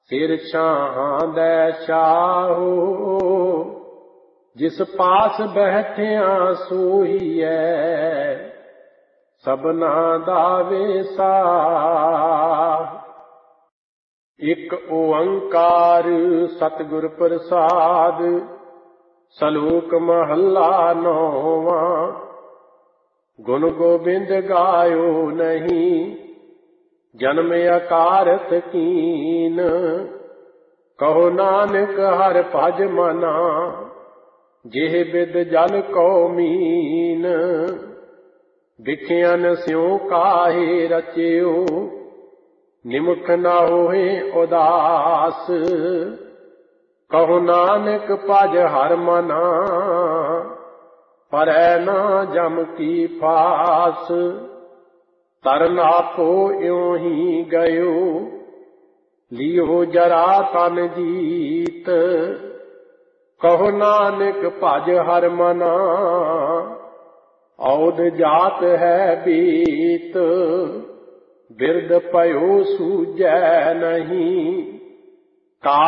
सिर छां दै शाहो, जिस पास बैठिया सोईऐ, सबना दा वेसाह। एक ओंकार सतगुर प्रसाद, सलोक महला नौवां। गुण गोबिंद गायो नहीं, जन्म अकारथ कीन। कहो नानक हर भज मना, जेह बिद जल को मीन। बिखियन स्यों काहे रचियो, निमुख न होए उदास। कहो नानक भज हर मना, परै ना जम की फास। तरन आपो इउं ही गयो, लियो जरा तन जीत। कहो नानक भज हर मना, औध जात है बीत। बिरद पयो सूझै नहीं,